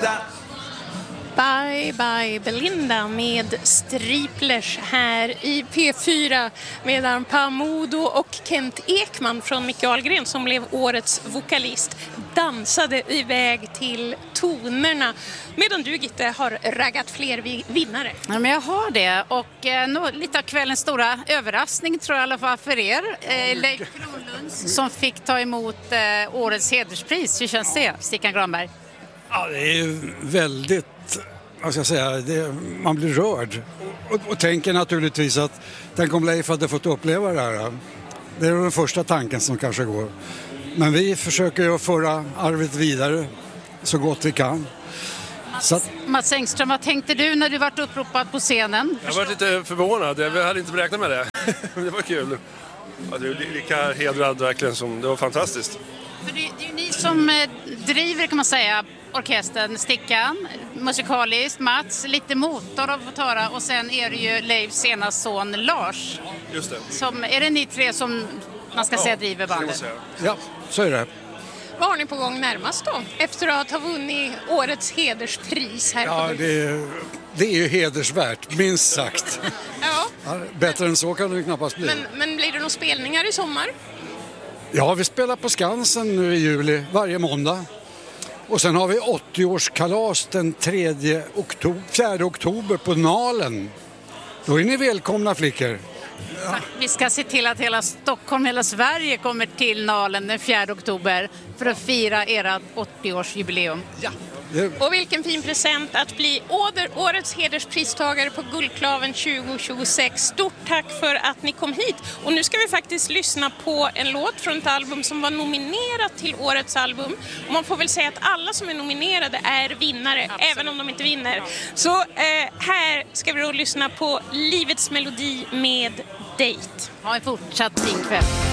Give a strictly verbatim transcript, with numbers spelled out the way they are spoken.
Belinda. Bye bye Belinda med Striplers här i P fyra, medan Pamodo och Kent Ekman från Micke Ahlgren, som blev årets vokalist, dansade iväg till tonerna, medan du, Gitte, har raggat fler vi- vinnare. Ja, men jag har det, och eh, nå, lite av kvällens stora överraskning tror jag i alla fall för er. Eh, Leif Kronlund som fick ta emot eh, årets hederspris. Hur känns det, Stickan Granberg? Ja, det är ju väldigt, vad ska jag säga, det, man blir rörd och, och tänker naturligtvis att tänk om Leif hade fått uppleva det här. Det är den första tanken som kanske går. Men vi försöker ju föra arvet vidare så gott vi kan. Mats, att... Mats Engström, vad tänkte du när du vart uppropad på scenen? Jag var lite förvånad, jag hade inte räknat med det. Det var kul. Ja, det är lika hedrad verkligen som, det var fantastiskt. För det, det är ju ni som eh, driver, kan man säga, orkestern Stickan, musikaliskt, Mats, lite motor har fått höra, och sen är det ju Leifs senaste son Lars. Just det. Som, är det ni tre som man ska ja, säga driver bandet? Ja, så är det. Vad har ni på gång närmast då, efter att ha vunnit årets hederspris här? Ja, på det är, det är ju hedersvärt, minst sagt. ja. Ja, bättre än så kan det knappast bli. Men, men blir det några spelningar i sommar? Ja, vi spelar på Skansen nu i juli, varje måndag. Och sen har vi åttio-årskalas den tredje oktober, fjärde oktober på Nalen. Då är ni välkomna, flickor. Ja. Vi ska se till att hela Stockholm, hela Sverige kommer till Nalen den fjärde oktober för att fira era åttio-årsjubileum. Ja. Och vilken fin present att bli åder, årets hederspristagare på Guldklaven tjugo tjugosex. Stort tack för att ni kom hit. Och nu ska vi faktiskt lyssna på en låt från ett album som var nominerat till årets album. Och man får väl säga att alla som är nominerade är vinnare, absolut, även om de inte vinner. Så eh, här ska vi då lyssna på Livets melodi med Date. Ha en fortsatt fin kväll.